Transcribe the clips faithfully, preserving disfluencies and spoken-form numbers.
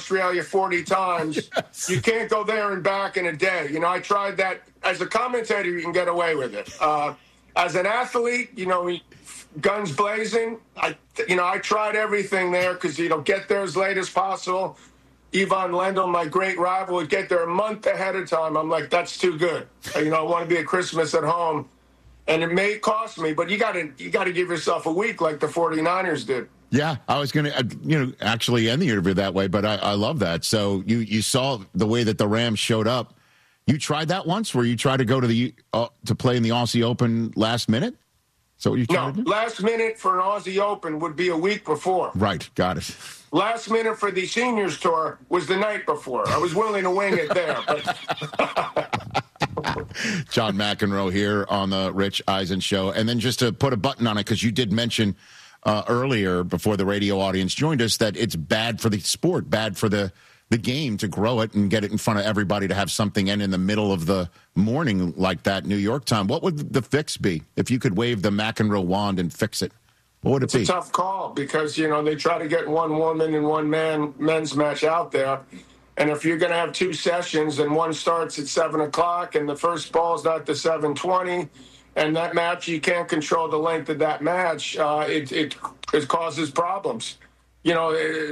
Australia forty times. Yes. You can't go there and back in a day. You know, I tried that. As a commentator, you can get away with it. Uh, as an athlete, you know, guns blazing, I, you know, I tried everything there because, you know, get there as late as possible. Ivan Lendl, my great rival, would get there a month ahead of time. I'm like, that's too good. You know, I want to be at Christmas at home. And it may cost me, but you got to you got to give yourself a week like the 49ers did. Yeah, I was going to, you know, actually end the interview that way, but I, I love that. So you, you saw the way that the Rams showed up. You tried that once, where you tried to go to the uh, to play in the Aussie Open last minute? So what you tried no, to do? Last minute for an Aussie Open would be a week before. Right, got it. Last minute for the Seniors Tour was the night before. I was willing to wing it there. But John McEnroe here on the Rich Eisen Show. And then just to put a button on it, because you did mention uh, earlier before the radio audience joined us that it's bad for the sport, bad for the, the game to grow it and get it in front of everybody to have something end in the middle of the morning like that, New York time. What would the fix be if you could wave the McEnroe wand and fix it? What would it it's be? It's a tough call because, you know, they try to get one woman and one man men's match out there. And if you're going to have two sessions and one starts at seven o'clock and the first ball's not to seven twenty, and that match, you can't control the length of that match, uh, it, it, it causes problems. You know,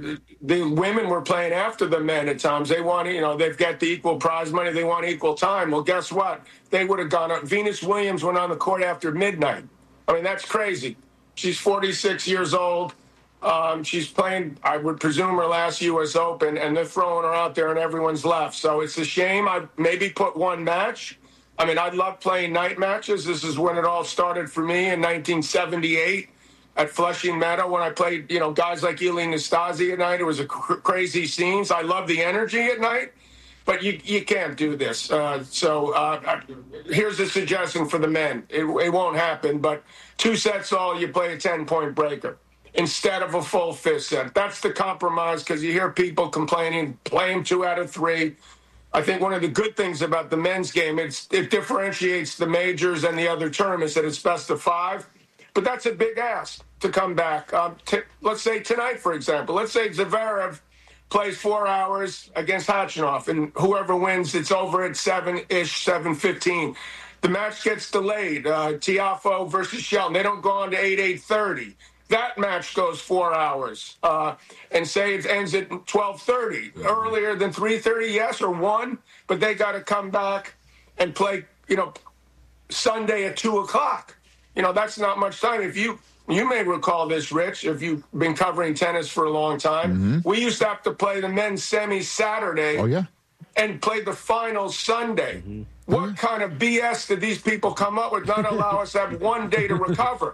the women were playing after the men at times. They want, you know, they've got the equal prize money. They want equal time. Well, guess what? They would have gone up. Venus Williams went on the court after midnight. I mean, that's crazy. She's forty-six years old. Um, she's playing, I would presume, her last U S Open, and they're throwing her out there and everyone's left. So it's a shame. I maybe put one match. I mean, I love playing night matches. This is when it all started for me in nineteen seventy-eight at Flushing Meadow when I played, you know, guys like Eli Nastasi at night. It was a cr- crazy scenes. I love the energy at night, but you you can't do this. Uh, so uh, I, here's a suggestion for the men. It, it won't happen, but two sets all, you play a ten-point breaker instead of a full fifth set. That's the compromise, because you hear people complaining, play them two out of three. I think one of the good things about the men's game, it's, it differentiates the majors and the other tournaments, that it's best of five. But that's a big ask to come back. Um, t- let's say tonight, for example. Let's say Zverev plays four hours against Khachanov, and whoever wins, it's over at seven-ish, seven fifteen. The match gets delayed. Uh, Tiafoe versus Shelton. They don't go on to eight, eight thirty. That match goes four hours. Uh, and say it ends at twelve thirty. Earlier than three thirty, yes, or one. But they got to come back and play, you know, Sunday at two o'clock. You know, that's not much time. If you you may recall this, Rich, if you've been covering tennis for a long time. Mm-hmm. We used to have to play the men's semis Saturday. Oh, yeah. And play the finals Sunday. Mm-hmm. What mm-hmm. kind of B S did these people come up with, not allow us to have one day to recover?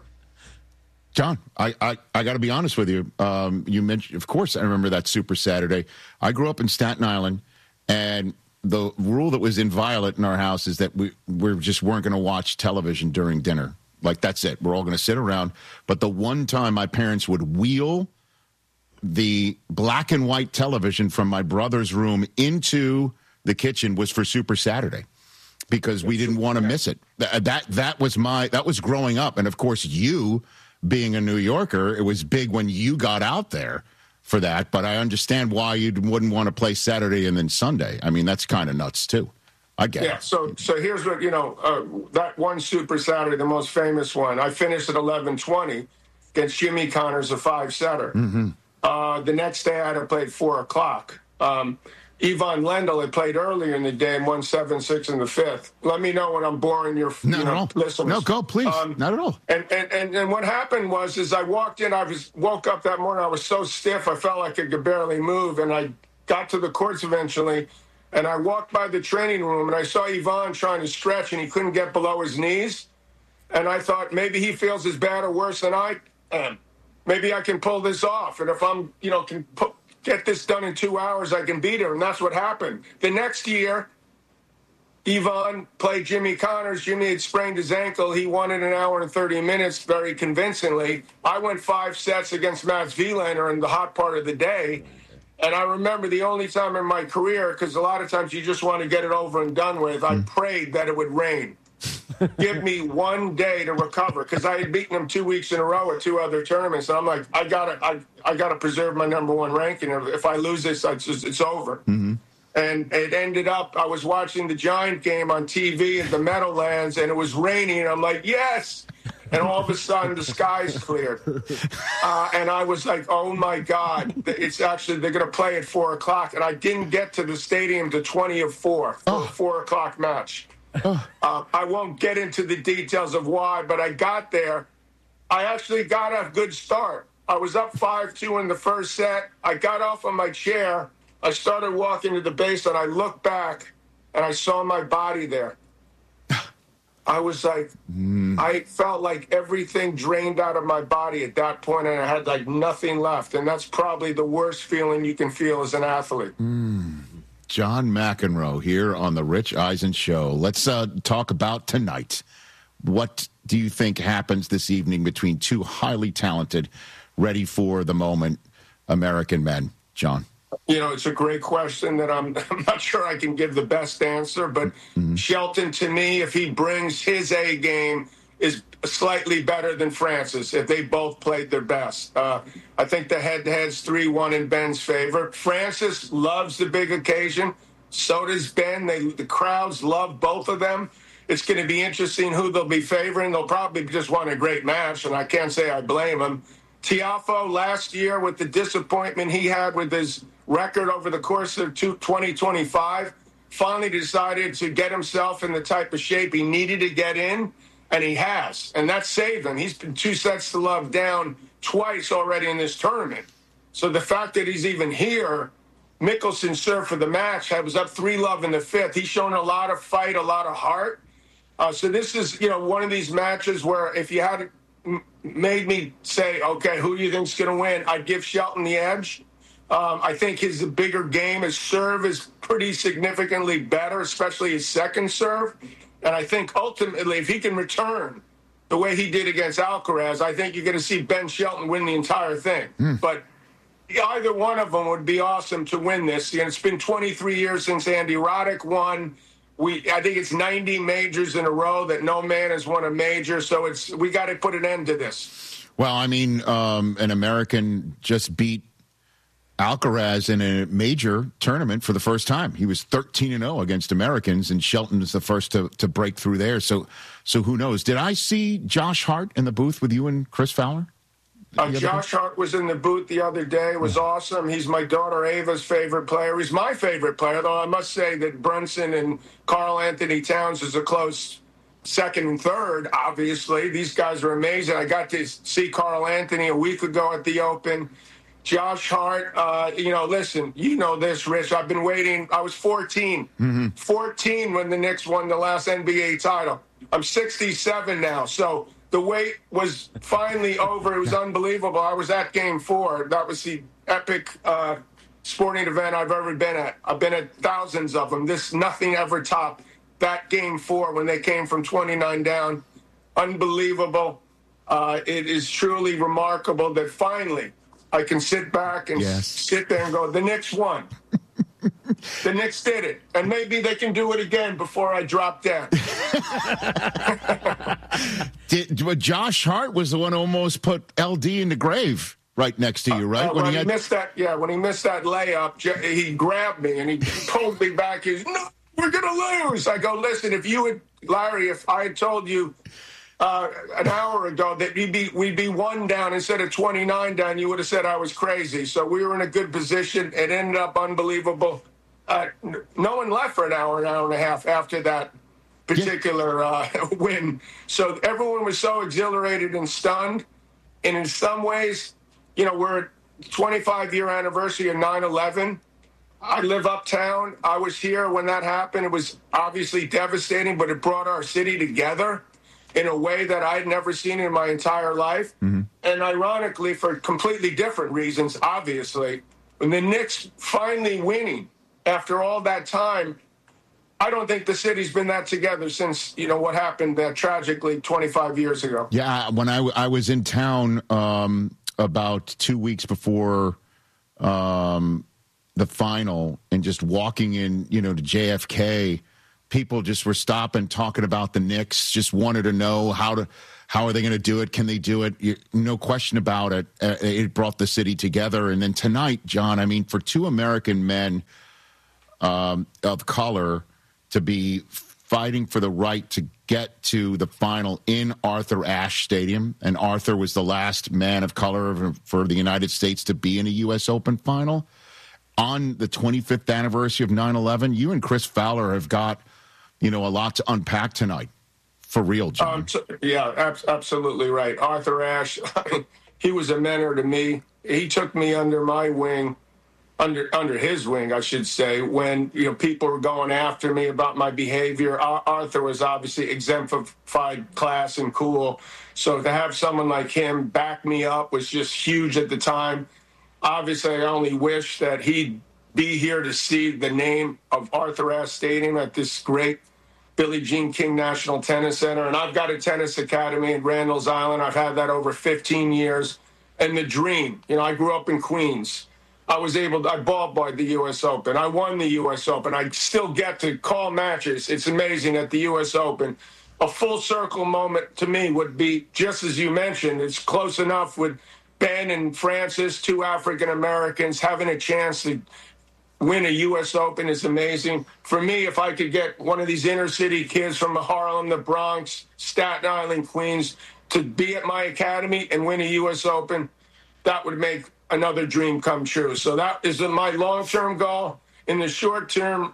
John, I, I, I got to be honest with you. Um, you mentioned, of course, I remember that Super Saturday. I grew up in Staten Island, and the rule that was inviolate in our house is that we we just weren't going to watch television during dinner. Like, that's it. We're all going to sit around. But the one time my parents would wheel the black and white television from my brother's room into the kitchen was for Super Saturday, because we didn't want to miss it. That, that that was my that was growing up, and of course you, being a New Yorker, it was big when you got out there for that. But I understand why you wouldn't want to play Saturday and then Sunday. I mean, that's kind of nuts too. I get yeah, it. Yeah. So so here's what you know. Uh, that one Super Saturday, the most famous one. I finished at eleven twenty against Jimmy Connors, a five setter. Mm-hmm. Uh, the next day I had to play at four o'clock. Um, Ivan Lendl had played earlier in the day and won seven six in the fifth. Let me know when I'm boring your no, you know, listeners. No, go, please. Um, Not at all. And, and, and, and what happened was, is I walked in, I was woke up that morning, I was so stiff, I felt like I could barely move, and I got to the courts eventually, and I walked by the training room, and I saw Ivan trying to stretch, and he couldn't get below his knees, and I thought maybe he feels as bad or worse than I am. Maybe I can pull this off, and if I'm, you know, can put, get this done in two hours, I can beat her, and that's what happened. The next year, Ivan played Jimmy Connors. Jimmy had sprained his ankle. He won in an hour and thirty minutes very convincingly. I went five sets against Mats Wilander in the hot part of the day, and I remember the only time in my career, because a lot of times you just want to get it over and done with, I prayed that it would rain. give me one day to recover, because I had beaten him two weeks in a row at two other tournaments. And I'm like, I gotta, I, I gotta preserve my number one ranking. If I lose this, it's, just, it's over. Mm-hmm. And it ended up, I was watching the Giant game on T V at the Meadowlands, and it was raining. And I'm like, yes. And all of a sudden, the skies cleared. Uh, and I was like, oh, my God. It's actually, they're going to play at four o'clock. And I didn't get to the stadium to twenty of four for oh. a four o'clock match. Oh. Uh, I won't get into the details of why, but I got there. I actually got a good start. I was up five two in the first set. I got off of my chair. I started walking to the base, and I looked back, and I saw my body there. I was like, mm. I felt like everything drained out of my body at that point, and I had like nothing left. And that's probably the worst feeling you can feel as an athlete. Mm. John McEnroe here on the Rich Eisen Show. Let's uh, talk about tonight. What do you think happens this evening between two highly talented, ready for the moment American men, John? You know, it's a great question that I'm, I'm not sure I can give the best answer, but mm-hmm. Shelton, to me, if he brings his A game, is slightly better than Francis if they both played their best. Uh, I think the head-to-head's three one in Ben's favor. Francis loves the big occasion. So does Ben. They, the crowds love both of them. It's going to be interesting who they'll be favoring. They'll probably just want a great match, and I can't say I blame them. Tiafoe last year, with the disappointment he had with his record over the course of twenty twenty-five, finally decided to get himself in the type of shape he needed to get in, and he has. And that saved him. He's been two sets to love down twice already in this tournament. So the fact that he's even here, Mickelson served for the match, was up three love in the fifth. He's shown a lot of fight, a lot of heart. Uh, so this is, you know, one of these matches where if you had made me say, okay, who do you think's going to win, I'd give Shelton the edge. Um, I think his bigger game, his serve is pretty significantly better, especially his second serve. And I think ultimately, if he can return the way he did against Alcaraz, I think you're going to see Ben Shelton win the entire thing. Mm. But either one of them would be awesome to win this. You know, it's been twenty-three years since Andy Roddick won. We, I think it's ninety majors in a row that no man has won a major. So it's we got to put an end to this. Well, I mean, um, an American just beat Alcaraz in a major tournament for the first time. He was thirteen and oh against Americans, and Shelton is the first to, to break through there. So, so who knows? Did I see Josh Hart in the booth with you and Chris Fowler? Uh, Josh Hart was in the booth the other day. It was yeah. awesome. He's my daughter Ava's favorite player. He's my favorite player, though I must say that Brunson and Carl Anthony Towns is a close second and third, obviously. These guys are amazing. I got to see Carl Anthony a week ago at the Open. Josh Hart, uh, you know, listen, you know this, Rich. I've been waiting. I was fourteen. Mm-hmm. fourteen when the Knicks won the last N B A title. I'm sixty-seven now. So the wait was finally over. It was unbelievable. I was at game four. That was the epic uh, sporting event I've ever been at. I've been at thousands of them. This, nothing ever topped that game four when they came from twenty-nine down. Unbelievable. Uh, it is truly remarkable that finally I can sit back and yes. sit there and go, the Knicks won. The Knicks did it. And maybe they can do it again before I drop dead. did, but Josh Hart was the one who almost put L D in the grave right next to you, right? Uh, uh, when, when he, had... he missed that, yeah, when he missed that layup, he grabbed me and he pulled me back. He was, no, we're going to lose. I go, listen, if you had, Larry, if I had told you Uh, an hour ago that we'd be, we'd be one down instead of twenty-nine down, you would have said I was crazy. So we were in a good position. It ended up unbelievable. Uh, no one left for an hour, an hour and a half after that particular uh, win. So everyone was so exhilarated and stunned. And in some ways, you know, we're at twenty-five-year anniversary of nine eleven. I live uptown. I was here when that happened. It was obviously devastating, but it brought our city together in a way that I'd never seen in my entire life. Mm-hmm. And ironically, for completely different reasons, obviously, when the Knicks finally winning after all that time, I don't think the city's been that together since, you know, what happened uh, tragically twenty-five years ago. Yeah, when I, I was in town um, about two weeks before um, the final and just walking in, you know, to J F K, people just were stopping, talking about the Knicks, just wanted to know how to how are they going to do it? Can they do it? You, no question about it. Uh, it brought the city together. And then tonight, John, I mean, for two American men um, of color to be fighting for the right to get to the final in Arthur Ashe Stadium, and Arthur was the last man of color for the United States to be in a U S Open final on the twenty-fifth anniversary of nine eleven. You and Chris Fowler have got, you know, a lot to unpack tonight. For real, John. Um, so, yeah, ab- absolutely right. Arthur Ashe, he was a mentor to me. He took me under my wing, under under his wing, I should say, when, you know, people were going after me about my behavior. Ar- Arthur was obviously exemplified class and cool. So to have someone like him back me up was just huge at the time. Obviously, I only wish that he'd be here to see the name of Arthur Ashe Stadium at this great Billie Jean King National Tennis Center. And I've got a tennis academy in Randall's Island. I've had that over fifteen years. And the dream, you know, I grew up in Queens. I was able to, I ball boyed the U S Open. I won the U S Open. I still get to call matches. It's amazing at the U S Open. A full circle moment to me would be, just as you mentioned, it's close enough with Ben and Francis, two African Americans, having a chance to win a U S Open is amazing. For me, if I could get one of these inner city kids from Harlem, the Bronx, Staten Island, Queens, to be at my academy and win a U S Open, that would make another dream come true. So that is my long-term goal. In the short term,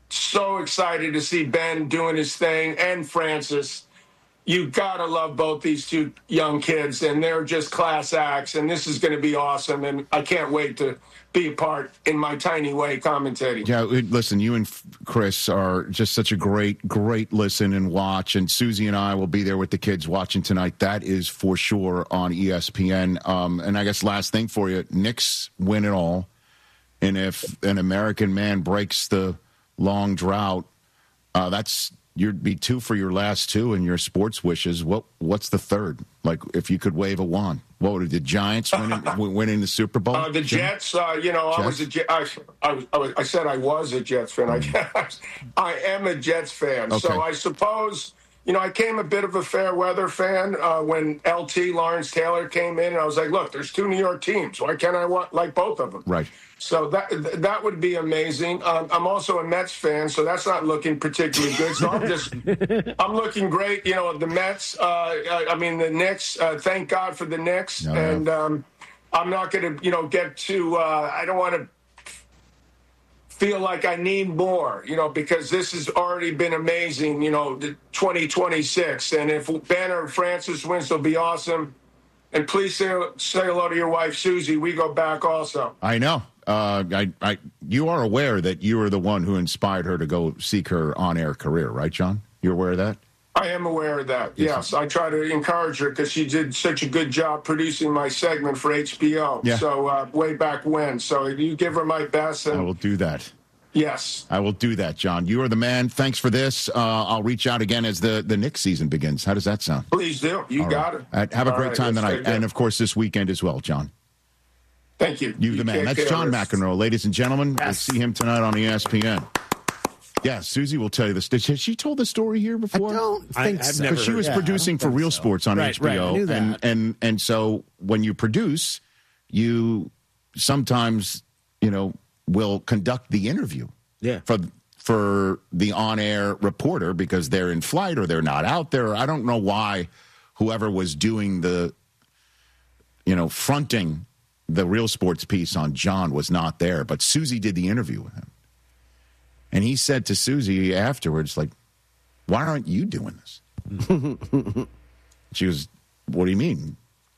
so excited to see Ben doing his thing and Francis. You gotta love both these two young kids, and they're just class acts, and this is going to be awesome, and I can't wait to be a part in my tiny way commentating. Yeah, listen, you and Chris are just such a great, great listen and watch, and Susie and I will be there with the kids watching tonight. That is for sure on E S P N. Um, and I guess last thing for you, Knicks win it all, and if an American man breaks the long drought, uh, that's you'd be two for your last two in your sports wishes. What what's the third? Like, if you could wave a wand, what would it, the Giants winning, winning the Super Bowl? Uh, the Jets. Uh, you know, Jets? I was a Jet, I, I, was, I, was, I said I was a Jets fan. Mm. I, I am a Jets fan. Okay. So I suppose, you know, I came a bit of a fair weather fan uh, when L T Lawrence Taylor came in, and I was like, look, there's two New York teams. Why can't I want like both of them? Right. So that that would be amazing. Um, I'm also a Mets fan, so that's not looking particularly good. So I'm just, I'm looking great. You know, the Mets, uh, I mean, the Knicks, uh, thank God for the Knicks. No, and um, I'm not going to, you know, get to, uh, I don't want to feel like I need more, you know, because this has already been amazing, you know, the twenty twenty-six. And if Ben or Francis wins, it'll be awesome. And please say, say hello to your wife, Susie. We go back also. I know. Uh, I, I, you are aware that you are the one who inspired her to go seek her on-air career, right, John? You're aware of that? I am aware of that, yes. yes. I try to encourage her because she did such a good job producing my segment for H B O. Yeah. So uh, way back when. So you give her my best. And, I will do that. Yes. I will do that, John. You are the man. Thanks for this. Uh, I'll reach out again as the, the Knicks season begins. How does that sound? Please do. You All got right. it. Uh, have a All great right. time yes, tonight. And, of course, this weekend as well, John. Thank you. You, the man. That's John McEnroe, ladies and gentlemen. Yes. We'll see him tonight on E S P N. Yeah, Susie will tell you this. Did she, has she told the story here before? I don't think I, so. Because she was yeah, producing for Real so. Sports on right, H B O. Right, I knew that. And, and, and so when you produce, you sometimes, you know, will conduct the interview. Yeah. For for the on-air reporter because they're in flight or they're not out there. I don't know why whoever was doing the, you know, fronting the Real Sports piece on John was not there, but Susie did the interview with him. And he said to Susie afterwards, like, why aren't you doing this? She was, what do you mean?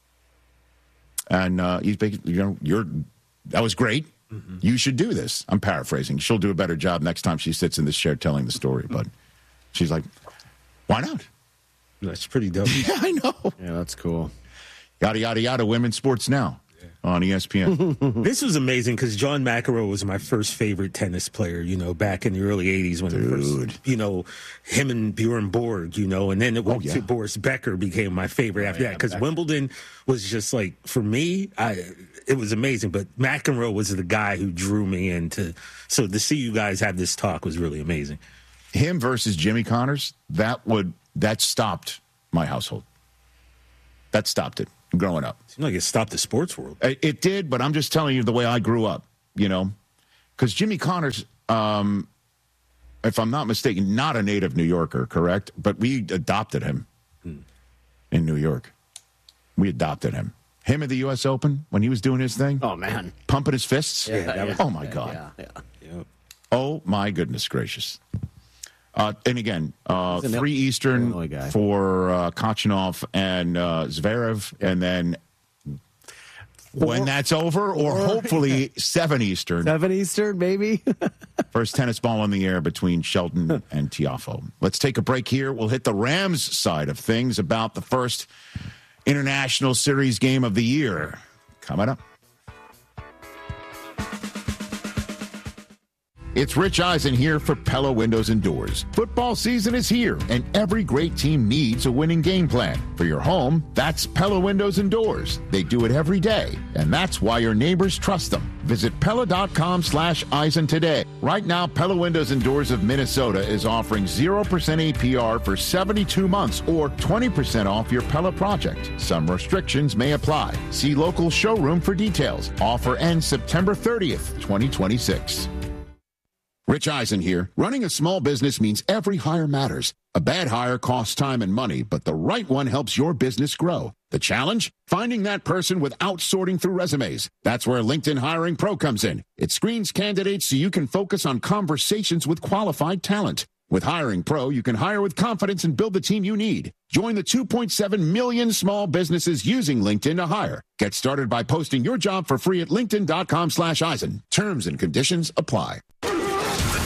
And uh, he's, you know, you're, that was great. Mm-hmm. You should do this. I'm paraphrasing. She'll do a better job next time she sits in this chair telling the story. But she's like, why not? That's pretty dope. Yeah, I know. Yeah, that's cool. Yada, yada, yada. Women's sports now. On E S P N. This was amazing because John McEnroe was my first favorite tennis player, you know, back in the early eighties when Dude. it first, you know, him and Bjorn Borg, you know, and then it went oh, yeah. to Boris Becker became my favorite oh, after yeah, that because Wimbledon was just like, for me, I it was amazing. But McEnroe was the guy who drew me into. So to see you guys have this talk was really amazing. him versus Jimmy Connors, that would that stopped my household. That stopped it growing up. Seemed like it stopped the sports world. It, it did, but I'm just telling you the way I grew up, you know, because Jimmy Connors, um, if I'm not mistaken, not a native New Yorker, correct? But we adopted him hmm. in New York. We adopted him. Him at the U S Open when he was doing his thing. Oh, man. Pumping his fists. Yeah, that was, oh, my God. Yeah, yeah. Yep. Oh, my goodness gracious. Uh, and again, uh, three Eastern for uh, Kachanov and uh, Zverev, yep. and then or, when that's over, or, or hopefully seven Eastern. Seven Eastern, maybe. First tennis ball in the air between Shelton and Tiafoe. Let's take a break here. We'll hit the Rams side of things about the first International Series game of the year. Coming up. It's Rich Eisen here for Pella Windows and Doors. Football season is here, and every great team needs a winning game plan. For your home, that's Pella Windows and Doors. They do it every day, and that's why your neighbors trust them. Visit Pella.com slash Eisen today. Right now, Pella Windows and Doors of Minnesota is offering zero percent A P R for seventy-two months or twenty percent off your Pella project. Some restrictions may apply. See local showroom for details. Offer ends September thirtieth, twenty twenty-six. Rich Eisen here. Running a small business means every hire matters. A bad hire costs time and money, but the right one helps your business grow. The challenge? Finding that person without sorting through resumes. That's where LinkedIn Hiring Pro comes in. It screens candidates so you can focus on conversations with qualified talent. With Hiring Pro, you can hire with confidence and build the team you need. Join the two point seven million small businesses using LinkedIn to hire. Get started by posting your job for free at linkedin.com slash Eisen. Terms and conditions apply.